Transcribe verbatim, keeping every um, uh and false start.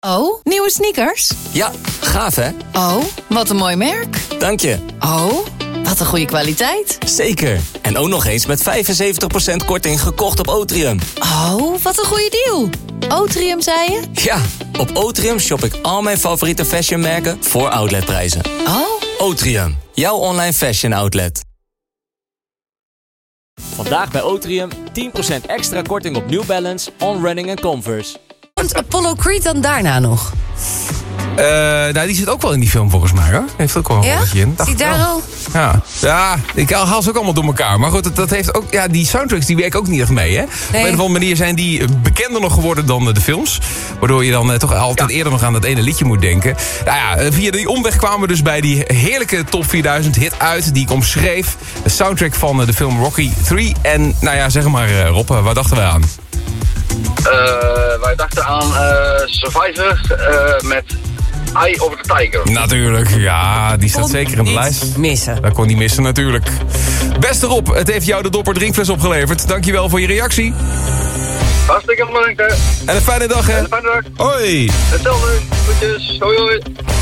Oh, nieuwe sneakers? Ja, gaaf hè? Oh, wat een mooi merk. Dank je. Oh, wat een goede kwaliteit. Zeker. En ook nog eens met vijfenzeventig procent korting gekocht op Otrium. Oh, wat een goede deal. Otrium, zei je? Ja, op Otrium shop ik al mijn favoriete fashionmerken voor outletprijzen. Oh. Otrium, jouw online fashion outlet. Vandaag bij Otrium tien procent extra korting op New Balance, On Running en Converse. Komt Apollo Creed dan daarna nog? Uh, nou, die zit ook wel in die film volgens mij, hoor. Heeft ook wel een ja? rolletje in. Is die daar wel. al? Ja. ja, ik haal ze ook allemaal door elkaar. Maar goed, dat, dat heeft ook, ja, die soundtracks die werken ook niet echt mee, hè? Nee. Op een of andere manier zijn die bekender nog geworden dan de films. Waardoor je dan uh, toch altijd ja. eerder nog aan dat ene liedje moet denken. Nou ja, via die omweg kwamen we dus bij die heerlijke Top vierduizend hit uit. Die ik omschreef. De soundtrack van uh, de film Rocky drie. En nou ja, zeg maar uh, Rob, uh, waar dachten wij aan? Uh, wij dachten aan uh, Survivor uh, met Eye of the Tiger. Natuurlijk, ja, die staat kon zeker in de niet lijst. missen. Dat kon niet missen natuurlijk. Beste Rob, het heeft jou de Dopper drinkfles opgeleverd. Dankjewel voor je reactie. Hartstikke bedankt, hè. En een fijne dag, hè. En een fijne dag. Hoi. Hetzelfde. Goedjes. Hoi, hoi.